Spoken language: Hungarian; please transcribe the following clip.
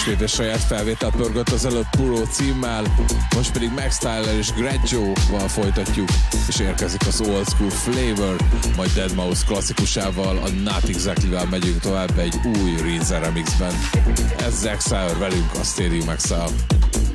ismét egy saját felvételt pörgött az előbb Puro címmel, most pedig Max Tyler és Greggio-val folytatjuk, és érkezik az Old School Flavor, majd Deadmau5 klasszikusával, a Not Exactly-vel megyünk tovább egy új Rinza remixben. Ez Exile velünk a Stadium Exile.